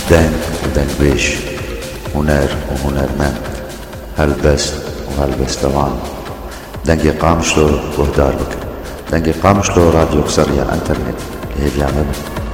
دنگ ودنگبيش، هنر وهنرمند، هلبست وهلبستوان. دنگی قامشلو وهدار بك، دنگی قامشلو راديو كسرية انترنت لهي